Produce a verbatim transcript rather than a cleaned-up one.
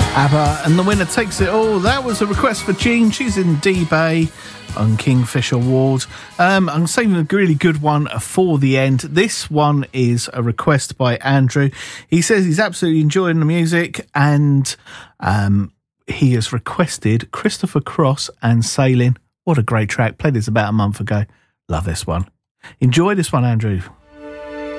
ABBA and the winner takes it all. That was a request for Jean. She's in D-Bay on Kingfisher Ward. Um, I'm saving a really good one for the end. This one is a request by Andrew. He says he's absolutely enjoying the music and um, he has requested Christopher Cross and Sailing. What a great track. Played this about a month ago. Love this one. Enjoy this one, Andrew.